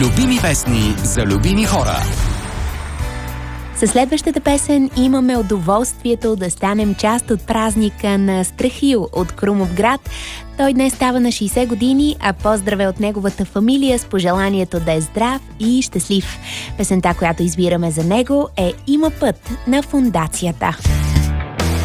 Любими песни за любими хора. Със следващата песен имаме удоволствието да станем част от празника на Страхил от Крумовград. Той днес става на 60 години, а поздраве от неговата фамилия с пожеланието да е здрав и щастлив. Песента, която избираме за него, е "Има път" на Фондацията.